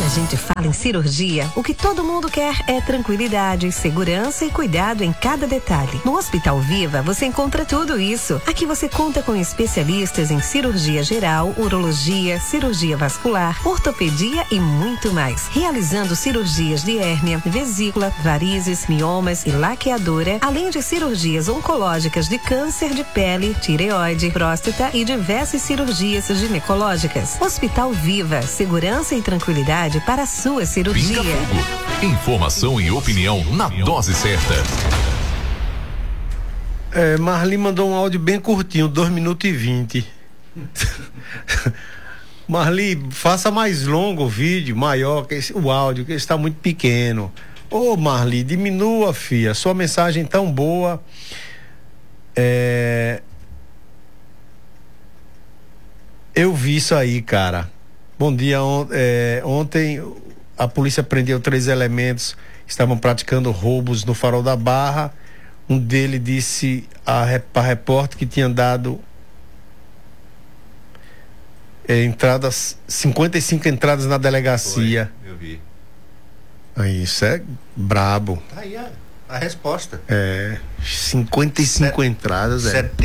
a gente fala em cirurgia, o que todo mundo quer é tranquilidade, segurança e cuidado em cada detalhe. No Hospital Viva, você encontra tudo isso. Aqui você conta com especialistas em cirurgia geral, urologia, cirurgia vascular, ortopedia e muito mais. Realizando cirurgias de hérnia, vesícula, varizes, miomas e laqueadura, além de cirurgias oncológicas de câncer de pele, tireoide, próstata e diversas cirurgias ginecológicas. Hospital Viva, segurança e tranquilidade para a sua cirurgia. Pinga Fogo. Informação e opinião na dose certa. Marli mandou um áudio bem curtinho, 2 minutos e 20. Marli, faça mais longo o vídeo, maior, o áudio, que está muito pequeno. Ô Marli, diminua, filha, sua mensagem tão boa. Eu vi isso aí, cara. Bom dia. Ontem a polícia prendeu 3 elementos que estavam praticando roubos no Farol da Barra. Um deles disse para a repórter que tinha dado 55 entradas na delegacia. Foi, eu vi. Isso é brabo. Tá aí a resposta. 55 entradas.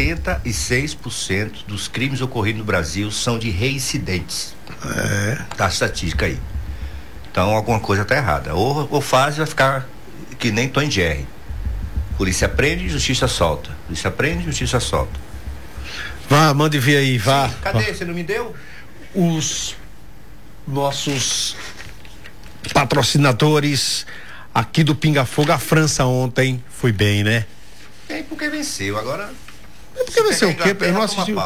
76% dos crimes ocorridos no Brasil são de reincidentes. Tá a estatística aí. Então alguma coisa tá errada. Ou faz vai ficar que nem Tom e Jerry. Polícia prende, justiça solta. Polícia prende, justiça solta. Vá, mande vir aí, vá. Sim, cadê? Você não me deu? Os nossos patrocinadores aqui do Pinga Fogo. A França ontem foi bem, né? Porque venceu. Agora. Porque venceu o quê? Eu não assisti.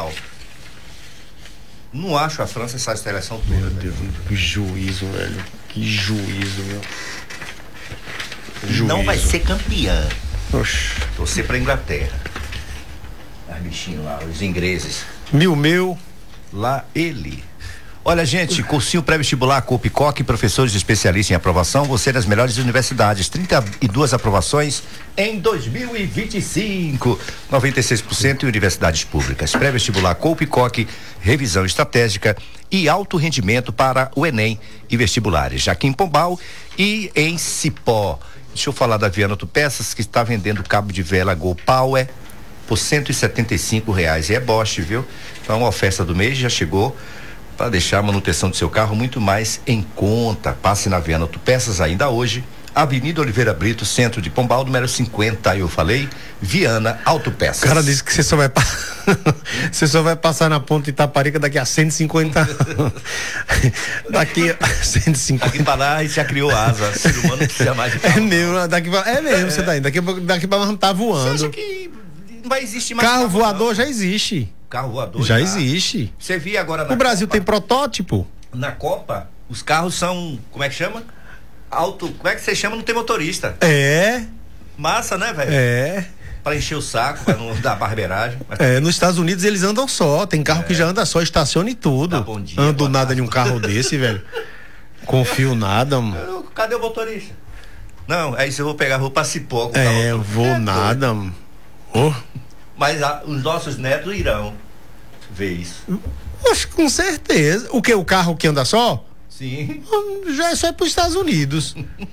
Não acho a França essa seleção toda. Meu Deus, que juízo, velho. Que juízo, meu. Juízo. Não vai ser campeã. Oxe. Torcer pra Inglaterra. Os bichinhos lá, os ingleses. Meu. Lá ele. Olha, gente, cursinho pré-vestibular Copicoque, professores especialistas em aprovação, você das melhores universidades, 32 aprovações em 2025, 96% em universidades públicas. Pré-vestibular Copicoque, revisão estratégica e alto rendimento para o Enem e vestibulares. Já aqui em Pombal e em Cipó. Deixa eu falar da Viana Autopeças, que está vendendo cabo de vela Go Power por R$175. E é Bosch, viu? Então a oferta do mês já chegou para deixar a manutenção do seu carro muito mais em conta. Passe na Viana Autopeças ainda hoje, Avenida Oliveira Brito, centro de Pombal, número 50, eu falei, Viana Autopeças. O cara disse que você só vai você só vai passar na ponta de Itaparica daqui a 150 anos. Daqui a 150. Daqui para lá e já criou asa. Ser humano não precisa mais de carro. Você tá indo. Daqui para nós não tá voando. Você acha que não vai existir mais carro voador não? Já existe. Carro voador já existe. Você via agora na O Brasil Copa, tem protótipo. Na Copa, os carros são, como é que chama? Como é que você chama? Não tem motorista. Massa, né, velho? Pra encher o saco, pra não dar barbeiragem. Nos Estados Unidos eles andam só. Tem carro que já anda só, estaciona e tudo. Tá, bom dia, ando nada em um carro desse, velho. Confio nada, mano. Cadê o motorista? Não, aí se eu vou pegar, vou pra Cipó. Eu vou nada, mano. Mas os nossos netos irão ver isso. Acho que com certeza. O que? O carro que anda só? Sim. Já é só para os Estados Unidos.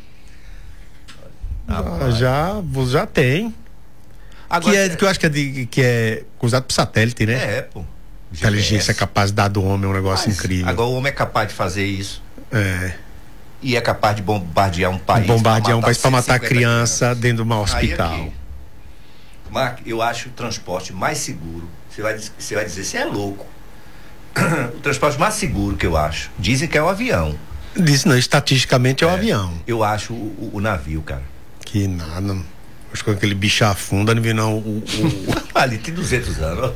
Já tem. Agora, que eu acho que é usado por satélite, né? Pô. Inteligência, capacidade do homem é um negócio incrível. Agora o homem é capaz de fazer isso. E é capaz de bombardear um país. Para matar criança dentro de um hospital. Mark, eu acho o transporte mais seguro. Você vai dizer, você é louco. O transporte mais seguro que eu acho. Dizem que é o avião. Não, estatisticamente é o avião. Eu acho o navio, cara. Que nada. Acho que aquele bicho afunda, não vi não. Ali tem 200 anos.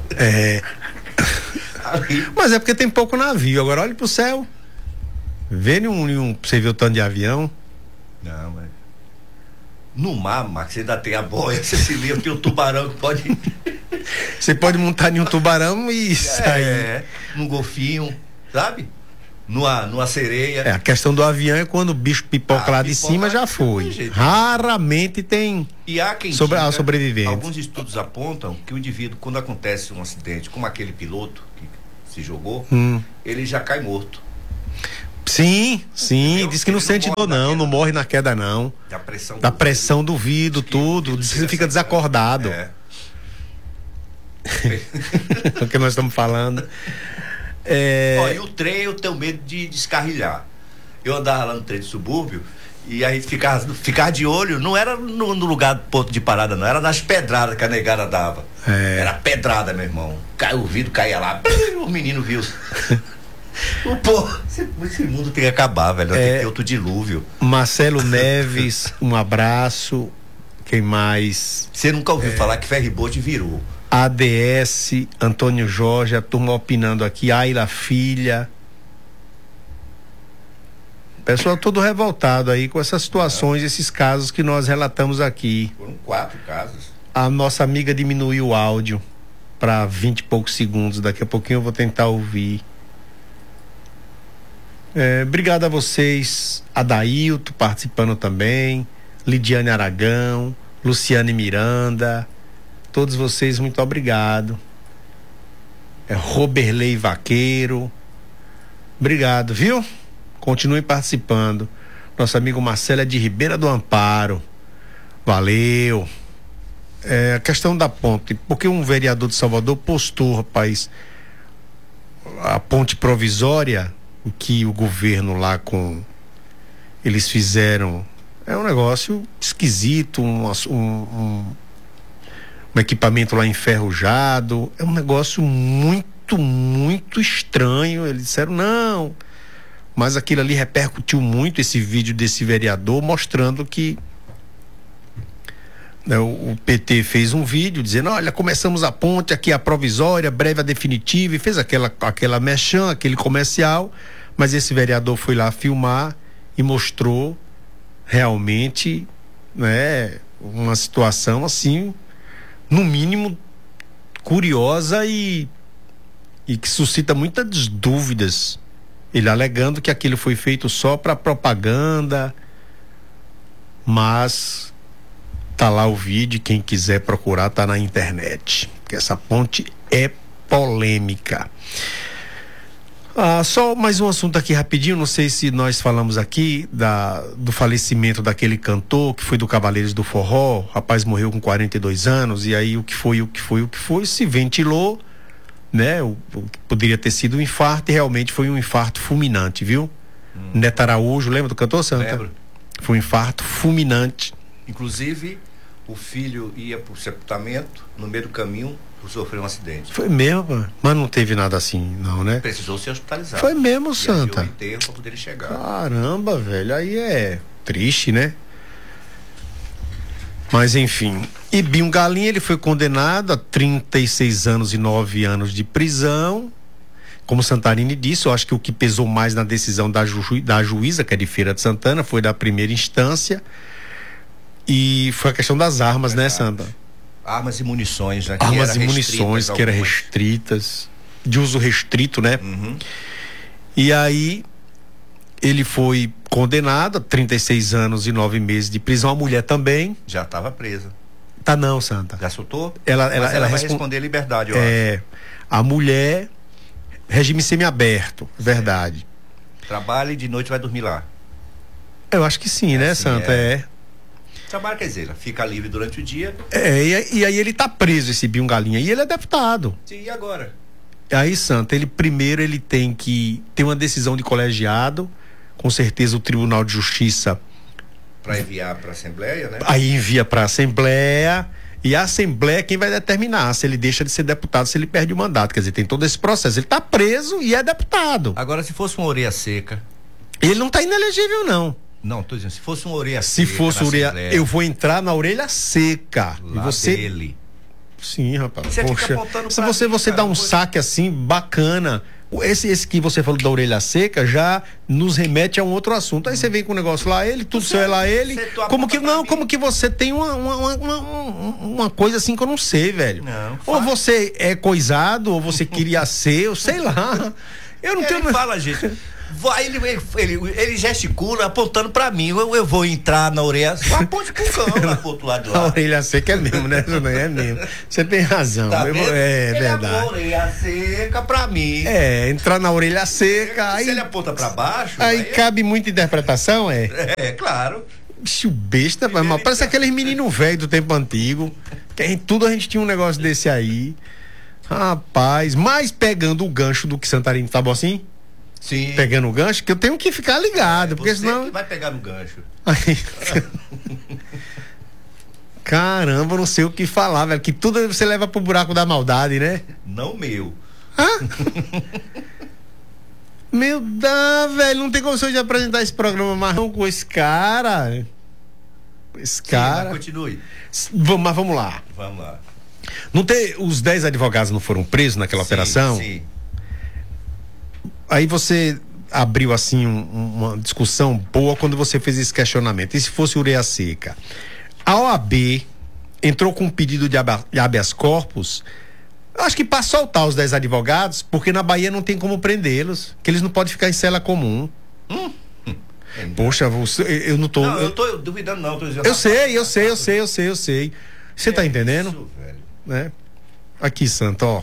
Mas é porque tem pouco navio. Agora olhe pro céu. Vê você vê o tanto de avião. Não, mas no mar, Marcos, você ainda tem a boia, você se lembra que o tubarão que pode. Você pode montar em um tubarão e sair. Num golfinho, sabe? Numa sereia. A questão do avião é quando o bicho pipoca lá de cima, já foi. Raramente tem e há quem a sobrevivência. Alguns estudos apontam que o indivíduo, quando acontece um acidente, como aquele piloto que se jogou, ele já cai morto. Sim, diz que não sente dor não morre na queda não. Da pressão do vidro, tudo, diz que você fica desacordado. É o que nós estamos falando. E o trem eu tenho medo de descarrilhar. Eu andava lá no trem de subúrbio e aí ficava de olho, não era no lugar do ponto de parada, não, era nas pedradas que a negada dava. Era pedrada, meu irmão. O vidro caía lá, o menino viu. Esse mundo tem que acabar, velho. Tem que ter outro dilúvio. Marcelo Neves, um abraço. Quem mais? Você nunca ouviu falar que ferryboat virou? ADS, Antônio Jorge, a turma opinando aqui, Ayla Filha. Pessoal todo revoltado aí com essas situações, esses casos que nós relatamos aqui. Foram 4 casos. A nossa amiga diminuiu o áudio para 20 e poucos segundos. Daqui a pouquinho eu vou tentar ouvir. Obrigado a vocês, Adailto participando também, Lidiane Aragão, Luciane Miranda, todos vocês, muito obrigado. Roberley Vaqueiro, obrigado, viu? Continue participando. Nosso amigo Marcelo é de Ribeira do Amparo, valeu. A questão da ponte, porque um vereador de Salvador postou, rapaz, a ponte provisória que o governo lá eles fizeram, é um negócio esquisito, um equipamento lá enferrujado, é um negócio muito, muito estranho. Eles disseram não, mas aquilo ali repercutiu muito, esse vídeo desse vereador mostrando que o PT fez um vídeo dizendo, olha, começamos a ponte, aqui a provisória, breve a definitiva, e fez aquela merchan, aquele comercial, mas esse vereador foi lá filmar e mostrou realmente, né, uma situação assim, no mínimo curiosa e que suscita muitas dúvidas. Ele alegando que aquilo foi feito só para propaganda, mas tá lá o vídeo, quem quiser procurar tá na internet, porque essa ponte é polêmica. Só mais um assunto aqui rapidinho, não sei se nós falamos aqui do falecimento daquele cantor que foi do Cavaleiros do Forró. O rapaz morreu com 42 anos e aí o que foi se ventilou, né? O que poderia ter sido um infarto, e realmente foi um infarto fulminante, viu? Neto Araújo, lembra do cantor, Santa? Lembro. Foi um infarto fulminante. Inclusive o filho ia pro sepultamento, no meio do caminho sofreu um acidente. Foi mesmo, mas não teve nada assim, não, né? Precisou ser hospitalizado. Foi mesmo, Santa. E o enterro pra poder chegar. Caramba, velho, aí é triste, né? Mas enfim, e Binho Galinha, ele foi condenado a 36 anos e 9 anos de prisão. Como Santarini disse, eu acho que o que pesou mais na decisão da juíza, que é de Feira de Santana, foi da primeira instância. E foi a questão das armas, né, Santa? Armas e munições, né? Armas e munições que eram restritas, de uso restrito, né? Uhum. E aí ele foi condenado a 36 anos e 9 meses de prisão. A mulher também. Já estava presa. Tá não, Santa. Já soltou? Ela vai responder liberdade, eu acho. A mulher, regime semiaberto, verdade. Trabalha e de noite vai dormir lá. Eu acho que sim, né, assim, Santa? Trabalha, quer dizer, fica livre durante o dia. E aí ele tá preso, esse Binho Galinha, e ele é deputado. Sim, e agora? Aí, Santa, ele tem que ter uma decisão de colegiado, com certeza o Tribunal de Justiça para enviar para a Assembleia, né? Aí envia para a Assembleia, e a Assembleia é quem vai determinar se ele deixa de ser deputado, se ele perde o mandato. Quer dizer, tem todo esse processo. Ele tá preso e é deputado. Agora, se fosse uma orelha seca, ele não tá inelegível, não. Não, tô dizendo, se fosse uma orelha seca. Se fosse orelha, eu vou entrar na orelha seca. Lá e você dele. Sim, rapaz. Você poxa, fica apontando se você dá um saque assim bacana, esse que você falou da orelha seca já nos remete a um outro assunto. Aí você vem com o negócio lá ele, tudo seu é lá ele. Como que você tem uma coisa assim que eu não sei, velho. Não, ou você é coisado, ou você queria ser, ou sei lá. Eu não tenho. Fala, gente. Vai, ele gesticula apontando pra mim. Eu vou entrar na orelha, aponte pro cão lá pro outro lado de lá. A orelha seca é mesmo, né? Isso não é mesmo. Você tem razão. Tá É ele verdade. A orelha seca pra mim. Entrar na orelha seca. Se Aí, ele aponta pra baixo. aí cabe muita interpretação, claro. Bicho besta, mas parece aqueles meninos velhos do tempo antigo. Que tudo a gente tinha um negócio desse aí. Rapaz, mais pegando o gancho do que Santarém, tá bom assim? Sim. Pegando o gancho, que eu tenho que ficar ligado, porque você senão. que vai pegar no gancho. Caramba, não sei o que falar, velho. Que tudo você leva pro buraco da maldade, né? Não meu. Meu Deus, velho, não tem condição de apresentar esse programa mais não com esse cara. Esse cara. Sim, continue. Mas vamos lá. Vamos lá. Não tem, os 10 advogados não foram presos naquela operação? Sim. Aí você abriu assim uma discussão boa quando você fez esse questionamento. E se fosse ureia seca? A OAB entrou com um pedido de habeas corpus, acho que para soltar os 10 advogados, porque na Bahia não tem como prendê-los, que eles não podem ficar em cela comum. Poxa, eu não tô... Não, eu tô duvidando não. Eu sei. Você tá entendendo? Isso, velho. Né? Aqui, Santo,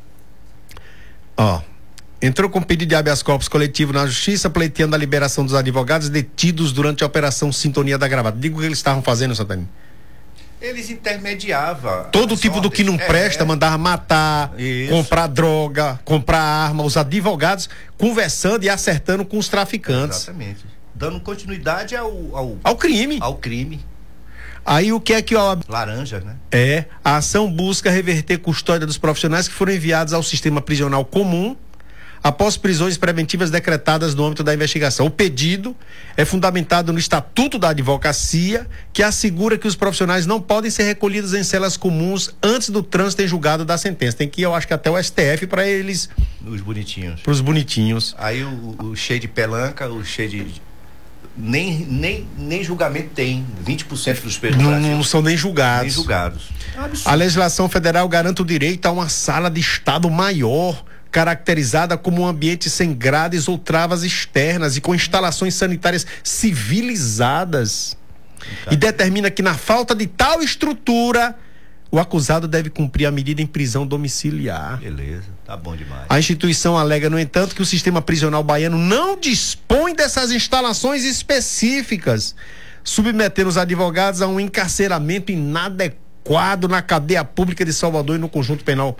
ó. Entrou com pedido de habeas corpus coletivo na justiça, pleiteando a liberação dos advogados detidos durante a operação Sintonia da Gravata. Diga o que eles estavam fazendo, Santarém. Eles intermediavam. Todo tipo do que não presta, mandava matar, comprar droga, comprar arma, os advogados conversando e acertando com os traficantes. Exatamente. Dando continuidade ao crime. Ao crime. Aí o que é que a laranja, né? A ação busca reverter custódia dos profissionais que foram enviados ao sistema prisional comum após prisões preventivas decretadas no âmbito da investigação. O pedido é fundamentado no Estatuto da Advocacia, que assegura que os profissionais não podem ser recolhidos em celas comuns antes do trânsito em julgado da sentença. Tem que ir, eu acho que até o STF para eles... Os bonitinhos. Para os bonitinhos. Aí o cheio de pelanca, o cheio de... Nem julgamento tem. 20% dos presos do Brasil. Não são nem julgados. Nem julgados. A legislação federal garante o direito a uma sala de estado maior, caracterizada como um ambiente sem grades ou travas externas e com instalações sanitárias civilizadas. E determina que, na falta de tal estrutura, o acusado deve cumprir a medida em prisão domiciliar. Beleza, tá bom demais. A instituição alega, no entanto, que o sistema prisional baiano não dispõe dessas instalações específicas, submetendo os advogados a um encarceramento inadequado na cadeia pública de Salvador e no conjunto penal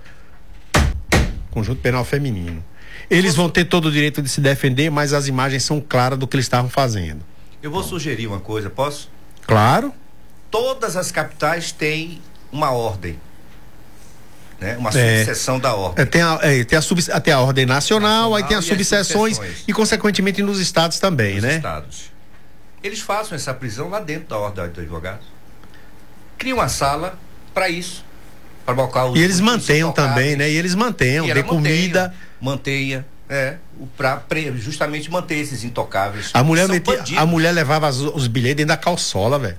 feminino. Eles vão ter todo o direito de se defender, mas as imagens são claras do que eles estavam fazendo. Eu vou sugerir uma coisa, posso? Claro. Todas as capitais têm uma ordem, né? Uma subseção da ordem. Tem a ordem nacional, aí tem as subseções e, consequentemente, nos estados também, né? Estados. Eles façam essa prisão lá dentro da ordem do advogado. Cria uma sala para isso. E eles mantenham também, né? E eles mantenham, dê comida. Mantenha, pra justamente manter esses intocáveis. A mulher levava os bilhetes dentro da calçola, velho.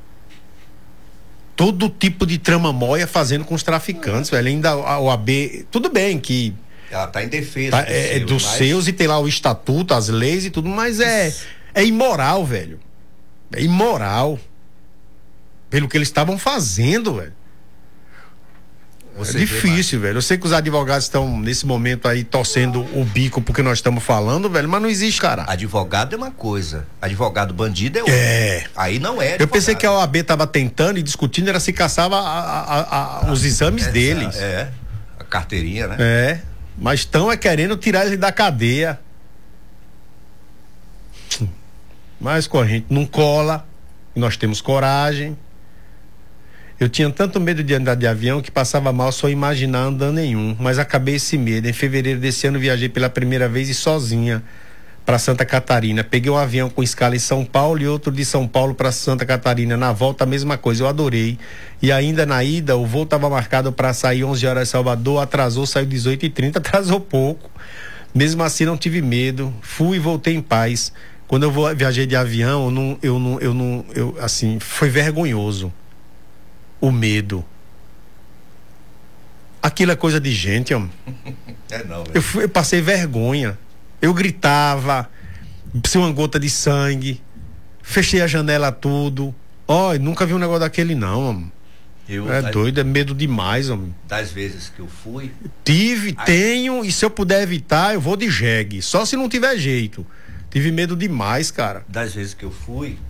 Todo tipo de tramamóia fazendo com os traficantes, velho. Ainda a OAB, tudo bem que... Ela tá em defesa dos seus e tem lá o estatuto, as leis e tudo, mas é imoral, velho. É imoral. Pelo que eles estavam fazendo, velho. É difícil, velho. Eu sei que os advogados estão nesse momento aí torcendo o bico porque nós estamos falando, velho, mas não existe, cara. Advogado é uma coisa, advogado bandido é outra. Aí não é advogado. Eu pensei que a OAB estava tentando e discutindo, era se caçava os exames deles. A carteirinha, né? Mas estão querendo tirar ele da cadeia. Mas com a gente não cola, nós temos coragem. Eu tinha tanto medo de andar de avião que passava mal só imaginar andando em um, mas acabei esse medo. Em fevereiro desse ano viajei pela primeira vez e sozinha para Santa Catarina. Peguei um avião com escala em São Paulo e outro de São Paulo para Santa Catarina. Na volta a mesma coisa, eu adorei. E ainda na ida o voo estava marcado para sair 11 horas de Salvador, atrasou, saiu 18h30, atrasou pouco. Mesmo assim não tive medo, fui e voltei em paz. Quando eu viajei de avião, assim, foi vergonhoso. O medo. Aquilo é coisa de gente, homem. Não, eu passei vergonha. Eu gritava. Se uma gota de sangue. Fechei a janela tudo. Ó, nunca vi um negócio daquele não, homem. Doido, é medo demais, homem. Das vezes que eu fui. Tenho, e se eu puder evitar, eu vou de jegue. Só se não tiver jeito. Tive medo demais, cara. Das vezes que eu fui,